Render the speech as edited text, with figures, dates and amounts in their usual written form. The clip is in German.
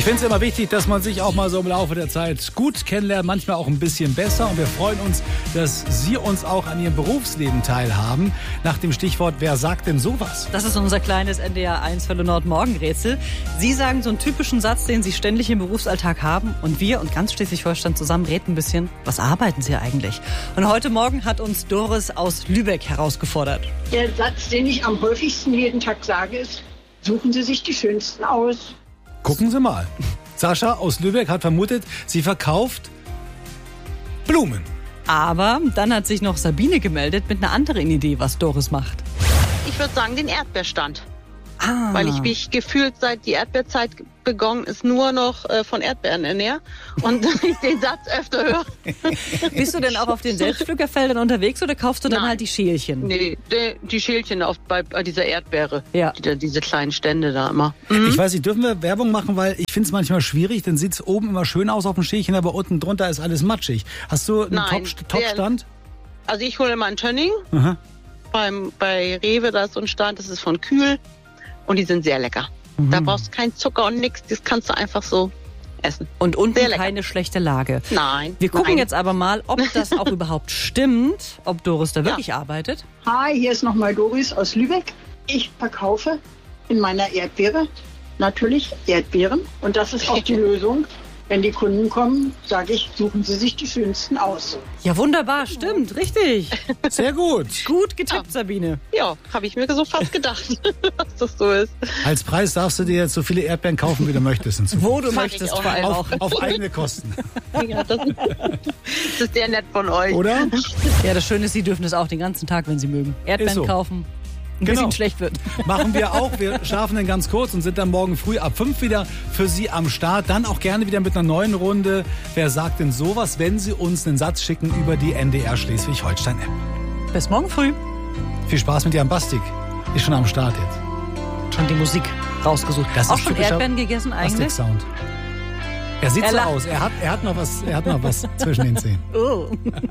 Ich finde es immer wichtig, dass man sich auch mal so im Laufe der Zeit gut kennenlernt, manchmal auch ein bisschen besser. Und wir freuen uns, dass Sie uns auch an Ihrem Berufsleben teilhaben. Nach dem Stichwort, wer sagt denn sowas? Das ist unser kleines NDR 1 Hölle Nord Morgenrätsel. Sie sagen so einen typischen Satz, den Sie ständig im Berufsalltag haben. Und wir und ganz Schleswig-Holstein zusammen reden ein bisschen, was arbeiten Sie eigentlich? Und heute Morgen hat uns Doris aus Lübeck herausgefordert. Der Satz, den ich am häufigsten jeden Tag sage, ist, suchen Sie sich die schönsten aus. Gucken Sie mal. Sascha aus Lübeck hat vermutet, sie verkauft Blumen. Aber dann hat sich noch Sabine gemeldet mit einer anderen Idee, was Doris macht. Ich würde sagen, den Erdbeerstand. Ah. Weil ich mich gefühlt, seit die Erdbeerzeit begonnen ist, nur noch von Erdbeeren ernähre. Und ich den Satz öfter höre. Bist du denn auch auf den Selbstpflückerfeldern unterwegs oder kaufst du dann halt die Schälchen? Nee, die Schälchen bei dieser Erdbeere. Ja. Diese kleinen Stände da immer. Ich weiß nicht, dürfen wir Werbung machen, weil ich finde es manchmal schwierig, dann sieht es oben immer schön aus auf dem Schälchen, aber unten drunter ist alles matschig. Hast du einen Top-Stand? Also ich hole immer einen Tönning. Aha. Bei Rewe, da ist so ein Stand, das ist von Kühl. Und die sind sehr lecker. Da brauchst du keinen Zucker und nichts. Das kannst du einfach so essen. Und unten keine schlechte Lage. Nein. Wir gucken jetzt aber mal, ob das auch überhaupt stimmt, ob Doris da wirklich arbeitet. Hi, hier ist nochmal Doris aus Lübeck. Ich verkaufe in meiner Erdbeere natürlich Erdbeeren. Und das ist auch die Lösung. Wenn die Kunden kommen, sage ich, suchen Sie sich die schönsten aus. Ja, wunderbar, stimmt, richtig. Sehr gut. Gut getippt, Sabine. Ja, habe ich mir so fast gedacht, dass das so ist. Als Preis darfst du dir jetzt so viele Erdbeeren kaufen, wie du möchtest. Wo du Mach möchtest, ich auch. vor allem auch. Auf eigene Kosten. Ja, das ist sehr nett von euch. Oder? Ja, das Schöne ist, Sie dürfen es auch den ganzen Tag, wenn Sie mögen. Erdbeeren Ist so. kaufen, bis Ihnen schlecht wird. Machen wir auch. Wir schaffen den ganz kurz und sind dann morgen früh ab 5 wieder für Sie am Start. Dann auch gerne wieder mit einer neuen Runde. Wer sagt denn sowas, wenn Sie uns einen Satz schicken über die NDR Schleswig-Holstein-App? Bis morgen früh. Viel Spaß mit Ihrem Bastik. Ist schon am Start jetzt. Schon die Musik rausgesucht. Das auch ist schon typischer Erdbeeren gegessen eigentlich? Bastik-Sound. Er sieht so aus. Er hat noch was zwischen den Zähnen. Oh.